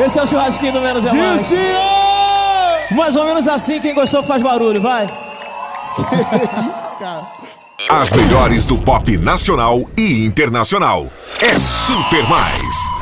Esse é o churrasquinho do Menos é Mais. Mais ou menos assim, quem gostou faz barulho, vai. Que isso, cara? As melhores do pop nacional e internacional. É Super Mais.